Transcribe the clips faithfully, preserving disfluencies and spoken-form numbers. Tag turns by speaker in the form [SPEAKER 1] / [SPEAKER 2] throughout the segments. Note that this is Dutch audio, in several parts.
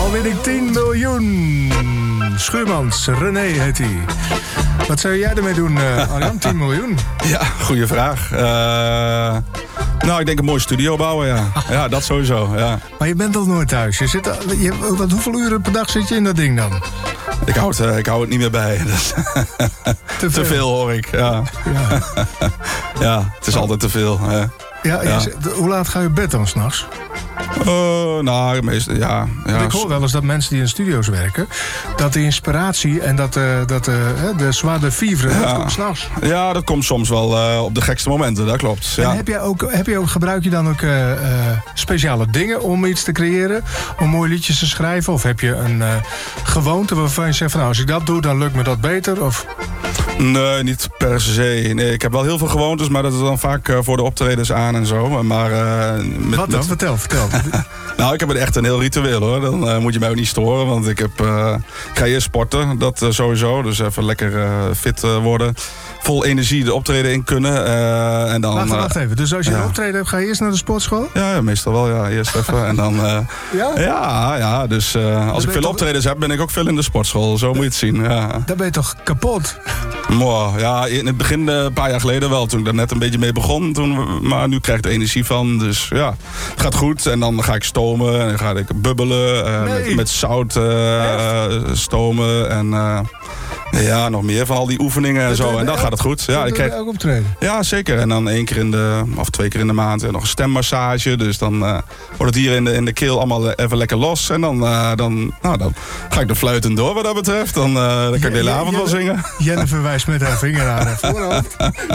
[SPEAKER 1] Al win ik tien miljoen. Schuurmans, René heet hij. Wat zou jij ermee doen, uh, Arjan? tien miljoen?
[SPEAKER 2] Ja, goede vraag. Uh, nou, ik denk een mooie studio bouwen, ja. Ja, dat sowieso, ja.
[SPEAKER 1] Maar je bent al nooit thuis. Je zit al, je, wat, hoeveel uren per dag zit je in dat ding dan?
[SPEAKER 2] Ik hou het, uh, ik hou het niet meer bij. Dus te, te veel hoor ik, ja. Ja, ja het is oh. altijd te veel. Uh.
[SPEAKER 1] Ja, ja. Is, hoe laat ga je op bed dan s'nachts?
[SPEAKER 2] Uh, nou, meestal, ja. ja.
[SPEAKER 1] Ik hoor wel eens dat mensen die in studio's werken, dat de inspiratie en dat, uh, dat uh, de zwaar de vivre, ja. dat komt s'nachts.
[SPEAKER 2] Ja, dat komt soms wel uh, op de gekste momenten, dat klopt. Ja.
[SPEAKER 1] En heb jij ook, heb je ook, gebruik je dan ook uh, uh, speciale dingen om iets te creëren? Om mooie liedjes te schrijven? Of heb je een uh, gewoonte waarvan je zegt van nou, als ik dat doe, dan lukt me dat beter? Of...
[SPEAKER 2] Nee, niet per se. Nee, ik heb wel heel veel gewoontes, maar dat is dan vaak uh, voor de optredens aan en zo. Maar, uh, met,
[SPEAKER 1] Wat dan?
[SPEAKER 2] Met...
[SPEAKER 1] Vertel, vertel.
[SPEAKER 2] Nou, ik heb echt een heel ritueel hoor. Dan uh, moet je mij ook niet storen, want ik, heb, uh, ik ga eerst sporten, dat uh, sowieso. Dus even lekker uh, fit uh, worden. Vol energie de optreden in kunnen. Uh, en dan,
[SPEAKER 1] wacht, wacht even. Dus als je
[SPEAKER 2] ja.
[SPEAKER 1] een optreden hebt, ga je eerst naar de sportschool?
[SPEAKER 2] Ja, ja meestal wel. Ja. Eerst even. En dan, uh,
[SPEAKER 1] ja?
[SPEAKER 2] Ja, ja. Dus uh, als ik veel toch... optredens heb, ben ik ook veel in de sportschool. Zo moet je het zien. Ja.
[SPEAKER 1] Dan ben je toch kapot?
[SPEAKER 2] Wow, ja, in het begin, een paar jaar geleden wel, toen ik daar net een beetje mee begon. Toen, maar nu krijg ik er energie van, dus ja, het gaat goed. En dan ga ik stomen en dan ga ik bubbelen, uh, nee. met, met zout uh, stomen en uh, ja, nog meer van al die oefeningen en zo. En dan gaat het goed. Ja, ik krijg
[SPEAKER 1] ook optreden.
[SPEAKER 2] Ja, zeker. En dan één keer in de, of twee keer in de maand en nog een stemmassage. Dus dan uh, wordt het hier in de, in de keel allemaal even lekker los. En dan, uh, dan, nou, dan ga ik de fluiten door wat dat betreft. Dan, uh, dan kan ik de hele avond wel zingen.
[SPEAKER 1] Jennifer wijst met haar vinger naar haar voorhoofd.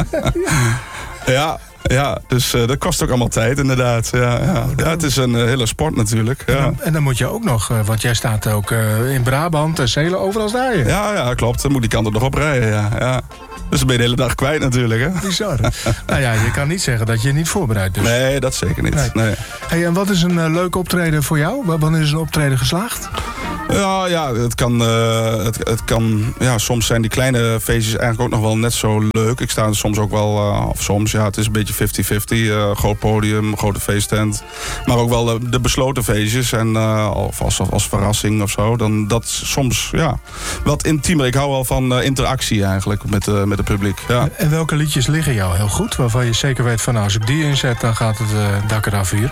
[SPEAKER 2] Ja, ja, dus uh, dat kost ook allemaal tijd inderdaad. Ja, ja. ja het is een uh, hele sport natuurlijk. Ja.
[SPEAKER 1] En, dan, en dan moet je ook nog, uh, want jij staat ook uh, in Brabant en Zeelen, overal sta je.
[SPEAKER 2] Ja, ja, klopt. Dan moet die kant er nog op rijden. Ja, ja. Dus dan ben je de hele dag kwijt natuurlijk. Hè?
[SPEAKER 1] Bizar. Nou ja, je kan niet zeggen dat je je niet voorbereidt. Dus.
[SPEAKER 2] Nee, dat zeker niet. Nee. Nee.
[SPEAKER 1] Hey, en wat is een uh, leuk optreden voor jou? Wanneer is een optreden geslaagd?
[SPEAKER 2] Ja, ja, het kan, uh, het, het kan ja, soms zijn die kleine feestjes eigenlijk ook nog wel net zo leuk. Ik sta er soms ook wel, uh, of soms, ja, het is een beetje vijftig vijftig. Uh, groot podium, grote feesttent. Maar ook wel uh, de besloten feestjes. En uh, of als, als verrassing of zo. Dan dat soms, ja, wat intiemer. Ik hou wel van uh, interactie eigenlijk met, uh, met het publiek. Ja.
[SPEAKER 1] En welke liedjes liggen jou heel goed? Waarvan je zeker weet van, nou, als ik die inzet, dan gaat het uh, dak eraf hier.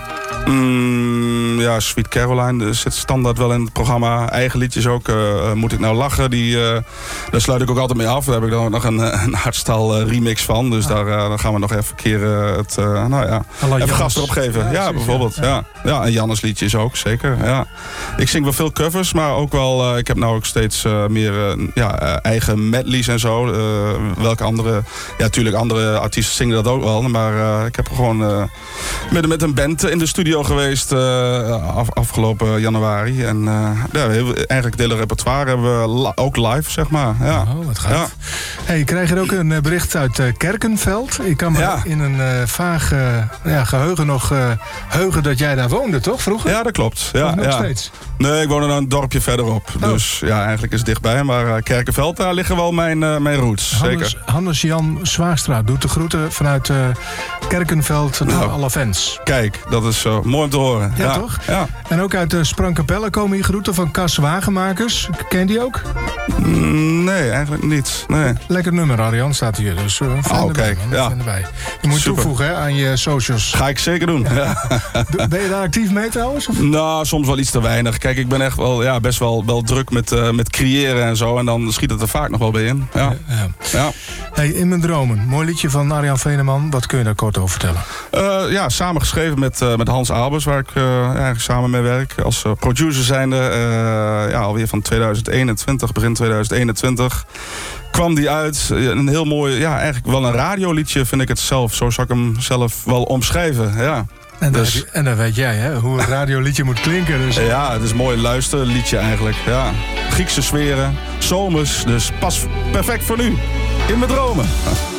[SPEAKER 2] Mm, ja, Sweet Caroline zit standaard wel in het programma. Eigen liedjes ook. Uh, Moet ik nou lachen? Die, uh, daar sluit ik ook altijd mee af. Daar heb ik dan ook nog een, een hardstal uh, remix van. Dus ah. daar, uh, dan gaan we nog even een keer uh, het, uh, nou ja, even Jannes. Gas erop geven. Ja, ja bijvoorbeeld. Ja. Ja. Ja, en Jannes liedjes ook, zeker. Ja. Ik zing wel veel covers, maar ook wel, uh, ik heb nou ook steeds uh, meer uh, ja, uh, eigen medleys en zo. Uh, welke andere, ja, natuurlijk andere artiesten zingen dat ook wel. Maar uh, ik heb gewoon uh, met, met een band in de studio geweest uh, af, afgelopen januari. En uh, ja, heel, eigenlijk het hele repertoire hebben we la, ook live, zeg maar. Ja.
[SPEAKER 1] Oh, wat gaaf. Ja. Hey, ik kreeg er ook een bericht uit uh, Kerkenveld. Ik kan me ja. in een uh, vaag uh, ja, geheugen nog uh, heugen dat jij daar woonde, toch, vroeger?
[SPEAKER 2] Ja, dat klopt. Ja,
[SPEAKER 1] of nog
[SPEAKER 2] ja.
[SPEAKER 1] steeds?
[SPEAKER 2] Nee, ik woon er een dorpje verderop. Oh. Dus ja, eigenlijk is het dichtbij. Maar uh, Kerkenveld, daar liggen wel mijn, uh, mijn roots.
[SPEAKER 1] Hannes,
[SPEAKER 2] zeker.
[SPEAKER 1] Hannes-Jan Zwaagstra doet de groeten vanuit uh, Kerkenveld naar nou, alle fans.
[SPEAKER 2] Kijk, dat is uh, mooi om te horen.
[SPEAKER 1] Ja,
[SPEAKER 2] ja.
[SPEAKER 1] toch?
[SPEAKER 2] Ja.
[SPEAKER 1] En ook uit uh, Sprangkapelle komen hier groeten van Cas Wagenmakers. Ken die ook?
[SPEAKER 2] Mm, nee, eigenlijk niet. Nee.
[SPEAKER 1] Lekker nummer, Arjan, staat hier. Dus uh,
[SPEAKER 2] oh, kijk. Ja.
[SPEAKER 1] Erbij. Je moet Super. toevoegen hè, aan je socials.
[SPEAKER 2] Ga ik zeker doen. Ja.
[SPEAKER 1] Ben je daar actief mee trouwens? Of?
[SPEAKER 2] Nou, soms wel iets te weinig. Kijk, ik ben echt wel, ja, best wel, wel druk met, uh, met creëren en zo. En dan schiet het er vaak nog wel bij in. Ja.
[SPEAKER 1] Ja.
[SPEAKER 2] Ja.
[SPEAKER 1] Hey, In mijn dromen. Mooi liedje van Arjan Veneman. Wat kun je daar kort over vertellen?
[SPEAKER 2] Uh, ja, samen geschreven met, uh, met Hans Albers, waar ik uh, eigenlijk samen mee werk. Als uh, producer zijnde, uh, ja, alweer van tweeduizend eenentwintig, begin tweeduizend eenentwintig. Kwam die uit. Een heel mooi, ja, eigenlijk wel een radioliedje vind ik het zelf. Zo zou ik hem zelf wel omschrijven, ja.
[SPEAKER 1] En, dus, je, en dan weet jij hè, hoe een radioliedje moet klinken. Dus.
[SPEAKER 2] Ja, het is een mooi luisterliedje eigenlijk. Ja. Griekse sferen, zomers, dus pas perfect voor nu. In mijn dromen.